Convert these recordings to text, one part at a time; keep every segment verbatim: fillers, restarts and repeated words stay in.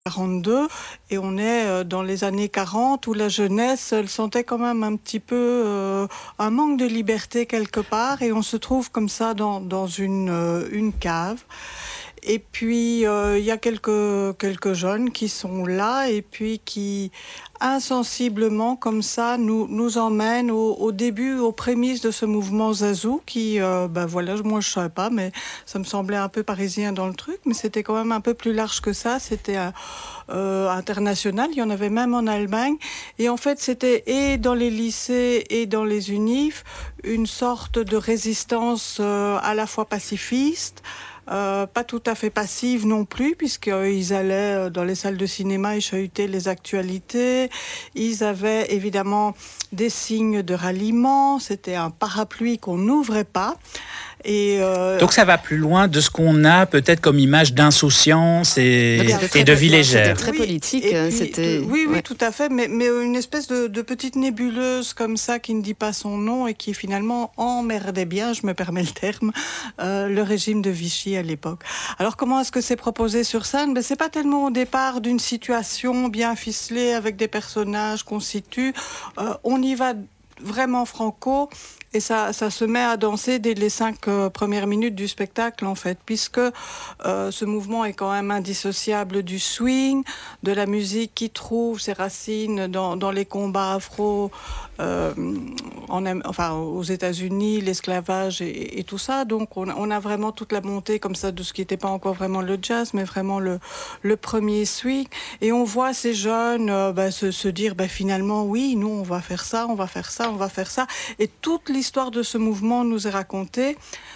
quarante-deux et on est dans les années quarante où la jeunesse, elle sentait quand même un petit peu euh, un manque de liberté quelque part et on se trouve comme ça dans, dans une, euh, une cave. Et puis, euh, il y a quelques, quelques jeunes qui sont là et puis qui, insensiblement, comme ça, nous, nous emmènent au, au début, aux prémices de ce mouvement Zazou qui, euh, ben voilà, moi je ne savais pas, mais ça me semblait un peu parisien dans le truc, mais c'était quand même un peu plus large que ça, c'était euh, euh, international, il y en avait même en Allemagne. Et en fait, c'était et dans les lycées et dans les unifs, une sorte de résistance euh, à la fois pacifiste, Euh, pas tout à fait passive non plus, puisqu'ils allaient dans les salles de cinéma et chahutaient les actualités. Ils avaient évidemment des signes de ralliement, c'était un parapluie qu'on n'ouvrait pas. Et euh, Donc ça va plus loin de ce qu'on a peut-être comme image d'insouciance et, et de vie légère. C'était très politique. Oui, puis, c'était... oui, oui, ouais. tout à fait, mais, mais une espèce de, de petite nébuleuse comme ça qui ne dit pas son nom et qui finalement emmerdait bien, je me permets le terme, euh, le régime de Vichy à l'époque. Alors comment est-ce que c'est proposé sur scène? Ben, c'est pas tellement au départ d'une situation bien ficelée avec des personnages qu'on situe. Euh, on y va vraiment franco. Et ça, ça se met à danser dès les cinq euh, premières minutes du spectacle, en fait, puisque euh, ce mouvement est quand même indissociable du swing, de la musique qui trouve ses racines dans, dans les combats afro, euh, en, enfin, aux États-Unis, l'esclavage et, et tout ça. Donc, on, on a vraiment toute la montée comme ça de ce qui n'était pas encore vraiment le jazz, mais vraiment le, le premier swing. Et on voit ces jeunes euh, bah, se, se dire, bah, finalement, oui, nous, on va faire ça, on va faire ça, on va faire ça. Et toute l'histoire de ce mouvement nous est racontée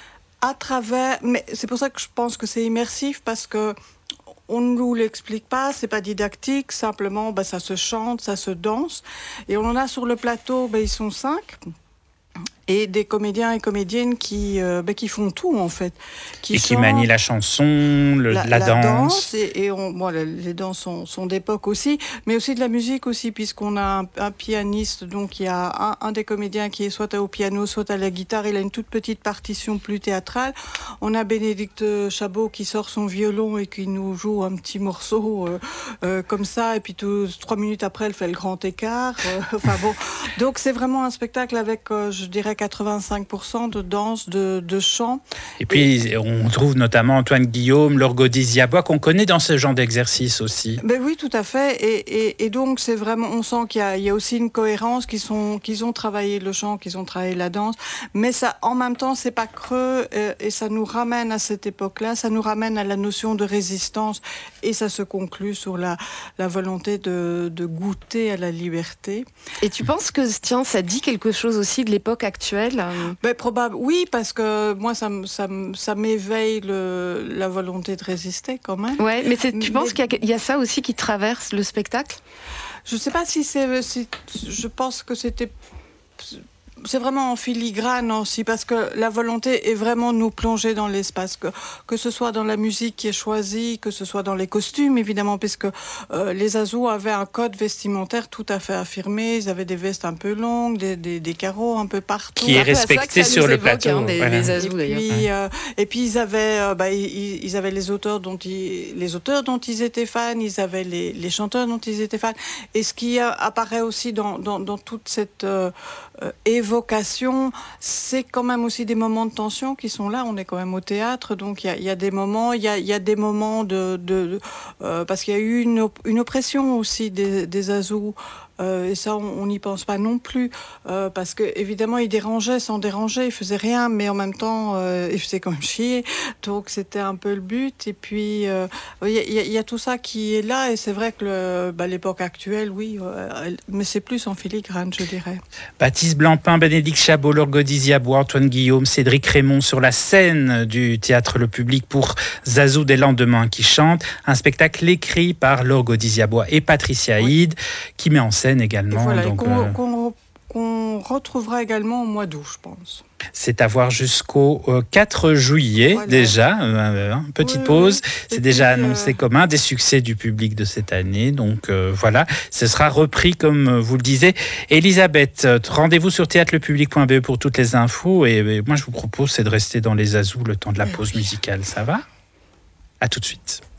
à travers... Mais c'est pour ça que je pense que c'est immersif, parce que on ne nous l'explique pas, c'est pas didactique, simplement bah, ça se chante, ça se danse. Et on en a sur le plateau, bah, ils sont cinq. Et des comédiens et comédiennes qui, euh, bah, qui font tout, en fait. Qui et qui manient la chanson, le, la, la, la danse. danse et, et on, bon, les danses sont, sont d'époque aussi, mais aussi de la musique aussi, puisqu'on a un, un pianiste, donc il y a un, un des comédiens qui est soit au piano, soit à la guitare. Il a une toute petite partition plus théâtrale. On a Bénédicte Chabot qui sort son violon et qui nous joue un petit morceau euh, euh, comme ça, et puis tout, trois minutes après, elle fait le grand écart. Euh, enfin bon, donc c'est vraiment un spectacle avec, euh, je dirais, quatre-vingt-cinq pour cent de danse, de, de chant. Et puis, et... on trouve notamment Antoine Guillaume, Lorgo Diziabois, qu'on connaît dans ce genre d'exercice aussi. Ben oui, tout à fait. Et, et, et donc, c'est vraiment, on sent qu'il y a, il y a aussi une cohérence, qu'ils, sont, qu'ils ont travaillé le chant, qu'ils ont travaillé la danse. Mais ça, en même temps, c'est pas creux euh, et ça nous ramène à cette époque-là, ça nous ramène à la notion de résistance et ça se conclut sur la, la volonté de, de goûter à la liberté. Et tu penses que, tiens, ça dit quelque chose aussi de l'époque actuelle? Ben, probable, oui, parce que moi, ça, ça, ça m'éveille le, la volonté de résister quand même. Ouais, mais c'est, tu mais... penses qu'il y a, il y a ça aussi qui traverse le spectacle? Je ne sais pas si c'est, si, je pense que c'était... C'est vraiment en filigrane aussi, parce que la volonté est vraiment de nous plonger dans l'espace, que, que ce soit dans la musique qui est choisie, que ce soit dans les costumes, évidemment, puisque euh, les Zazou avaient un code vestimentaire tout à fait affirmé, ils avaient des vestes un peu longues, des, des, des carreaux un peu partout. Qui est respecté sur le plateau. Hein, des, voilà. Les Zazou, et, puis, euh, et puis, ils avaient, euh, bah, ils, ils avaient les auteurs, dont ils, les auteurs dont ils étaient fans, ils avaient les, les chanteurs dont ils étaient fans. Et ce qui apparaît aussi dans, dans, dans toute cette euh, euh, évocation, vocation, c'est quand même aussi des moments de tension qui sont là. On est quand même au théâtre, donc il y, y a des moments, il y a, y a des moments de, de, de euh, parce qu'il y a eu une, une oppression aussi des, des Zazou. Euh, et ça, on n'y pense pas non plus, euh, parce que évidemment, il dérangeait sans déranger, il faisait rien, mais en même temps, euh, il faisait quand même chier. Donc, c'était un peu le but. Et puis, il euh, y, y, y a tout ça qui est là, et c'est vrai que le, bah, l'époque actuelle, oui, euh, mais c'est plus en filigrane, je dirais. Baptiste Blancpain, Bénédicte Chabot, Lorgo Diziabois, Antoine Guillaume, Cédric Raymond sur la scène du Théâtre Le Public pour Zazou des lendemains qui chante. Un spectacle écrit par Lorgo Diziabois et Patricia Hyde, oui. qui met en scène également. Et voilà, donc, et qu'on, euh... qu'on, qu'on retrouvera également au mois d'août, je pense. C'est à voir jusqu'au quatre juillet, voilà. déjà. Euh, hein, petite oui, pause. Oui. C'est et déjà puis, annoncé euh... comme un des succès du public de cette année. Donc euh, voilà, ce sera repris comme vous le disiez. Elisabeth, rendez-vous sur théâtre le public point b e pour toutes les infos. Et, et moi, je vous propose, c'est de rester dans les Zazou le temps de la pause musicale. Ça va ? À tout de suite.